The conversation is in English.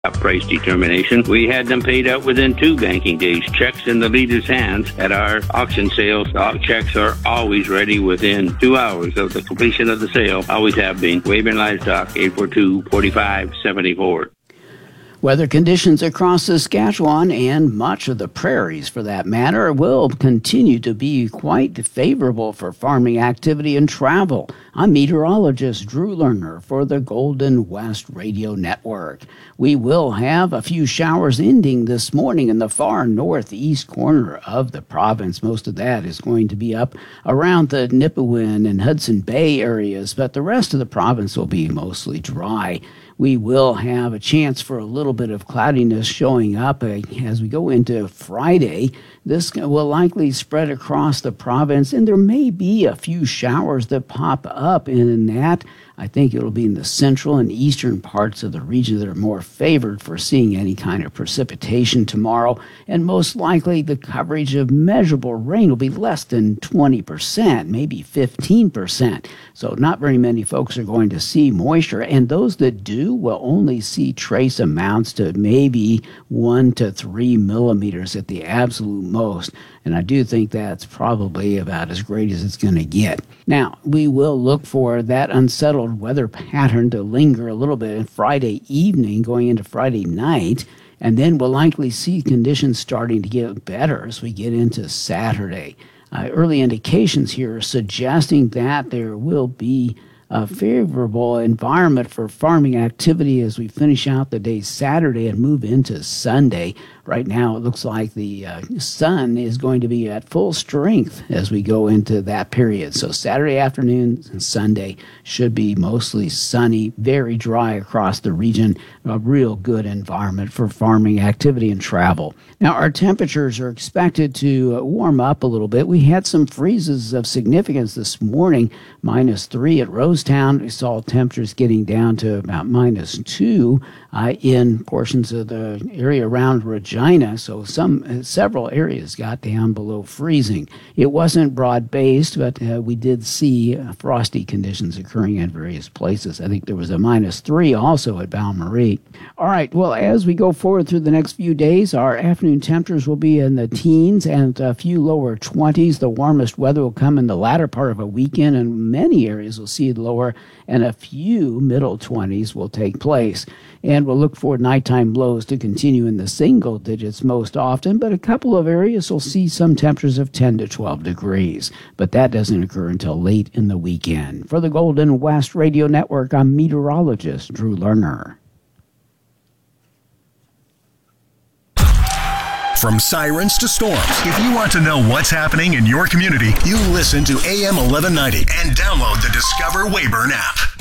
price determination. We had them paid out within 2 banking days. Checks in the leader's hands at our auction sales. Checks are always ready within 2 hours of the completion of the sale. Always have been. Weyburn Livestock, 842-4574. Weather conditions across Saskatchewan and much of the prairies, for that matter, will continue to be quite favorable for farming activity and travel. I'm meteorologist Drew Lerner for the Golden West Radio Network. We will have a few showers ending this morning in the far northeast corner of the province. Most of that is going to be up around the Nipawin and Hudson Bay areas, but the rest of the province will be mostly dry. We will have a chance for a little bit of cloudiness showing up as we go into Friday. This will likely spread across the province, and there may be a few showers that pop up in that. I think it'll be in the central and eastern parts of the region that are more favored for seeing any kind of precipitation tomorrow, and most likely the coverage of measurable rain will be less than 20%, maybe 15%. So not very many folks are going to see moisture, and those that do will only see trace amounts to maybe 1 to 3 millimeters at the absolute most. And I do think that's probably about as great as it's going to get. Now, we will look for that unsettled weather pattern to linger a little bit on Friday evening going into Friday night, and then we'll likely see conditions starting to get better as we get into Saturday. Early indications here are suggesting that there will be a favorable environment for farming activity as we finish out the day Saturday and move into Sunday. Right now, it looks like the sun is going to be at full strength as we go into that period. So Saturday afternoon and Sunday should be mostly sunny, very dry across the region, a real good environment for farming activity and travel. Now, our temperatures are expected to warm up a little bit. We had some freezes of significance this morning, -3 at Rosetown. We saw temperatures getting down to about -2 in portions of the area around Regina, so several areas got down below freezing. It wasn't broad-based, but we did see frosty conditions occurring in various places. I think there was a -3 also at Val-Marie. All right, well, as we go forward through the next few days, our afternoon temperatures will be in the teens and a few lower 20s. The warmest weather will come in the latter part of a weekend, and many areas will see it lower, and a few middle 20s will take place. And we'll look for nighttime lows to continue in the single digits most often, but a couple of areas will see some temperatures of 10 to 12 degrees. But that doesn't occur until late in the weekend. For the Golden West Radio Network, I'm meteorologist Drew Lerner. From sirens to storms, if you want to know what's happening in your community, you listen to AM 1190 and download the Discover Weyburn app.